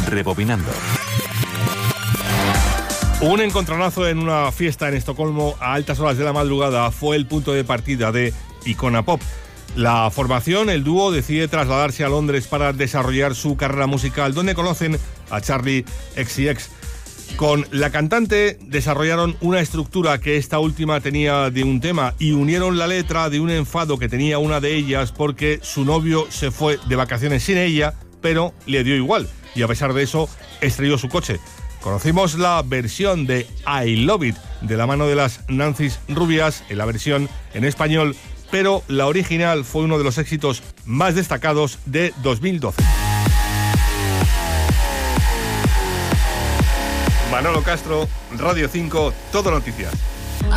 Rebobinando. Un encontronazo en una fiesta en Estocolmo a altas horas de la madrugada fue el punto de partida de Icona Pop. La formación, el dúo, decide trasladarse a Londres para desarrollar su carrera musical, donde conocen a Charli XCX. Con la cantante desarrollaron una estructura que esta última tenía de un tema y unieron la letra de un enfado que tenía una de ellas porque su novio se fue de vacaciones sin ella, pero le dio igual y a pesar de eso estrelló su coche. Conocimos la versión de I Love It de la mano de las Nancy's Rubias, en la versión en español, pero la original fue uno de los éxitos más destacados de 2012. Manolo Castro, Radio 5, Todo Noticias.